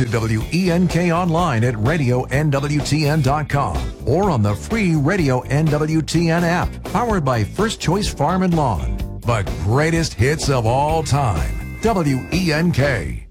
to WENK online at radionwtn.com or on the free Radio NWTN app, powered by First Choice Farm and Lawn. The greatest hits of all time. WENK.